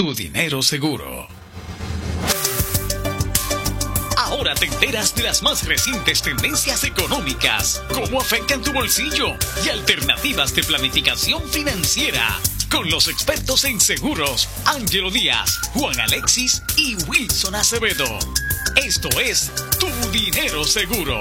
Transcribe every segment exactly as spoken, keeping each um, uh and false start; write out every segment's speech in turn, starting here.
Tu dinero seguro. Ahora te enteras de las más recientes tendencias económicas, cómo afectan tu bolsillo y alternativas de planificación financiera. Con los expertos en seguros, Ángelo Díaz, Juan Alexis y Wilson Acevedo. Esto es Tu Dinero Seguro.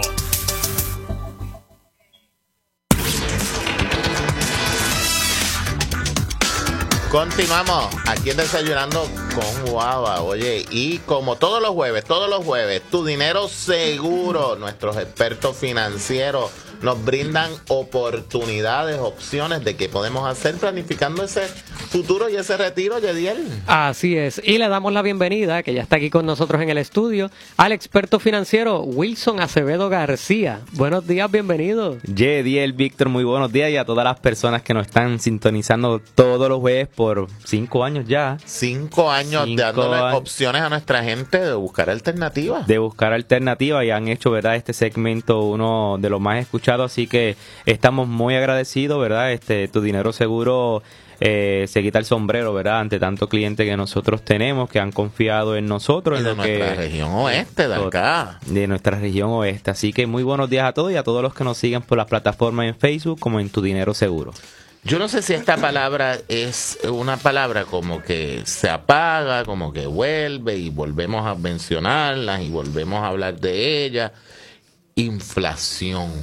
Continuamos aquí en Desayunando con Guava. Oye, y como todos los jueves, todos los jueves, Tu Dinero Seguro, nuestros expertos financieros nos brindan oportunidades, opciones de qué podemos hacer planificando ese futuro y ese retiro, Yediel. Así es, y le damos la bienvenida, que ya está aquí con nosotros en el estudio, al experto financiero Wilson Acevedo García. Buenos días, bienvenido. Yediel, Víctor, muy buenos días, y a todas las personas que nos están sintonizando todos los jueves por cinco años ya. Cinco años Cinco dándole años. opciones a nuestra gente de buscar alternativas. De buscar alternativas, y han hecho, ¿verdad?, este segmento uno de los más escuchados, así que estamos muy agradecidos, ¿verdad? Este, Tu Dinero Seguro eh, se quita el sombrero, ¿verdad?, ante tanto cliente que nosotros tenemos, que han confiado en nosotros. Y en de lo nuestra que, región oeste, de acá. De nuestra región oeste. Así que muy buenos días a todos y a todos los que nos siguen por las plataformas en Facebook como en Tu Dinero Seguro. Yo no sé si esta palabra es una palabra como que se apaga, como que vuelve y volvemos a mencionarla y volvemos a hablar de ella. Inflación.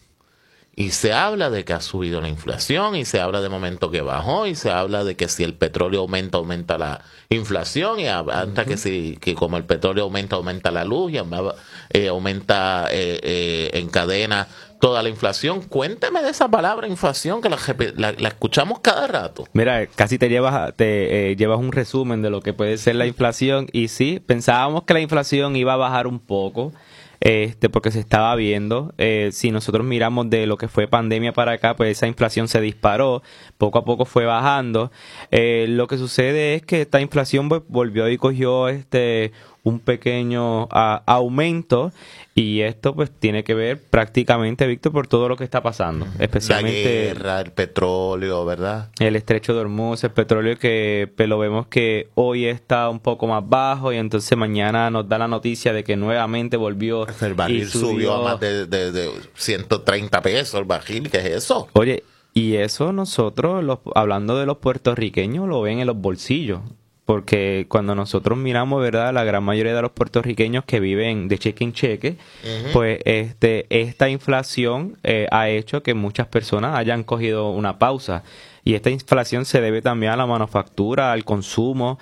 Y se habla de que ha subido la inflación, y se habla de momento que bajó, y se habla de que si el petróleo aumenta, aumenta la inflación, y hasta uh-huh. que si que como el petróleo aumenta, aumenta la luz, y eh, aumenta eh, eh, en cadena toda la inflación. Cuénteme de esa palabra inflación, que la, la, la escuchamos cada rato. Mira, casi te llevas te eh, llevas un resumen de lo que puede ser la inflación, y sí, pensábamos que la inflación iba a bajar un poco, este porque se estaba viendo. Eh, si nosotros miramos de lo que fue pandemia para acá, pues esa inflación se disparó, poco a poco fue bajando. Eh, lo que sucede es que esta inflación pues, volvió y cogió este un pequeño a, aumento, y esto pues tiene que ver prácticamente, Víctor, por todo lo que está pasando, especialmente la guerra, el petróleo, ¿verdad? El estrecho de Hormuz, el petróleo que pues, lo vemos que hoy está un poco más bajo, y entonces mañana nos da la noticia de que nuevamente volvió. El barril subió, subió a más de, de, de ciento treinta pesos el barril. ¿Qué es eso? Oye, y eso nosotros, los, hablando de los puertorriqueños, lo ven en los bolsillos. Porque cuando nosotros miramos, ¿verdad?, la gran mayoría de los puertorriqueños que viven de cheque en cheque, uh-huh. pues este esta inflación eh, ha hecho que muchas personas hayan cogido una pausa. Y esta inflación se debe también a la manufactura, al consumo,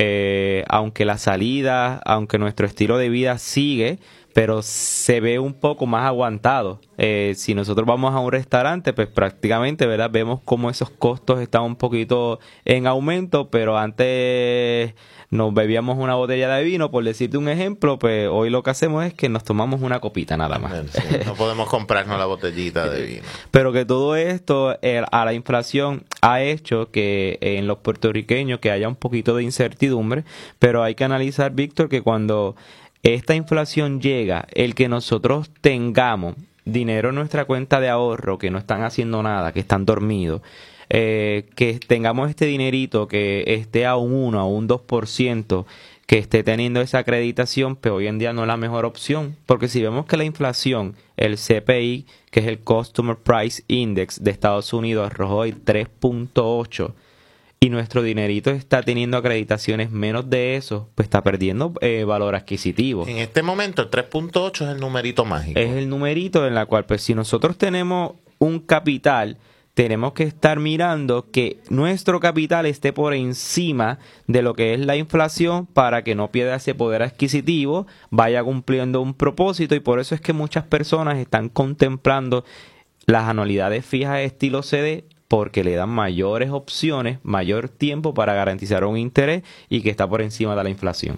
eh, aunque la salida, aunque nuestro estilo de vida sigue, pero se ve un poco más aguantado. Eh, si nosotros vamos a un restaurante, pues prácticamente, ¿verdad?, vemos como esos costos están un poquito en aumento, pero antes nos bebíamos una botella de vino, por decirte un ejemplo, pues hoy lo que hacemos es que nos tomamos una copita nada más. Sí, no podemos comprarnos la botellita de vino. Pero que todo esto, eh, a la inflación, ha hecho que eh, en los puertorriqueños que haya un poquito de incertidumbre, pero hay que analizar, Víctor, que cuando esta inflación llega, el que nosotros tengamos dinero en nuestra cuenta de ahorro, que no están haciendo nada, que están dormidos, eh, que tengamos este dinerito que esté a un uno, a un dos por ciento, que esté teniendo esa acreditación, pero hoy en día no es la mejor opción, porque si vemos que la inflación, el C P I, que es el Customer Price Index de Estados Unidos, arrojó hoy tres punto ocho, y nuestro dinerito está teniendo acreditaciones menos de eso, pues está perdiendo eh, valor adquisitivo. En este momento el tres punto ocho es el numerito mágico. Es el numerito en la cual, pues si nosotros tenemos un capital, tenemos que estar mirando que nuestro capital esté por encima de lo que es la inflación para que no pierda ese poder adquisitivo, vaya cumpliendo un propósito, y por eso es que muchas personas están contemplando las anualidades fijas estilo C D, porque le dan mayores opciones, mayor tiempo para garantizar un interés y que está por encima de la inflación.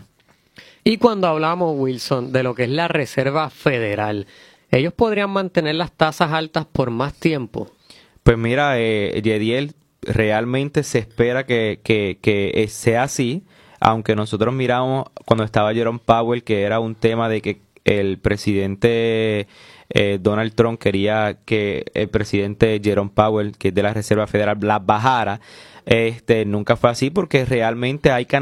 Y cuando hablamos, Wilson, de lo que es la Reserva Federal, ¿ellos podrían mantener las tasas altas por más tiempo? Pues mira, eh, Yediel, realmente se espera que, que, que sea así, aunque nosotros miramos cuando estaba Jerome Powell, que era un tema de que el presidente eh, Donald Trump quería que el presidente Jerome Powell, que es de la Reserva Federal, las bajara. Este, nunca fue así, porque realmente hay que